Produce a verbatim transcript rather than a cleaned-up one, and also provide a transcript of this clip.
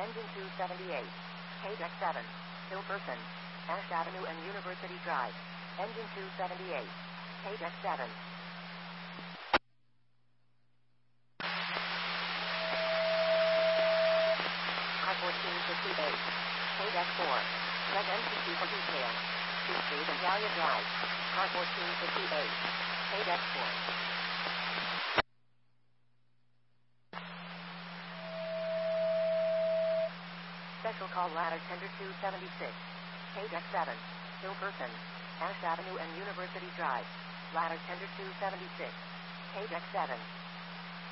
Engine two seventy-eight. K deck seven. Hilperson. Ash Avenue and University Drive. Engine two seventy-eight. K deck seven. I fourteen fifty-eight. K deck four. Red M T C for detail. two Street and Dahlia Drive. Car fourteen fifty-eight. K deck four. Special call ladder tender two seventy-six. K deck seven. Hilperson. Ash Avenue and University Drive. Ladder tender two seventy-six. K deck seven.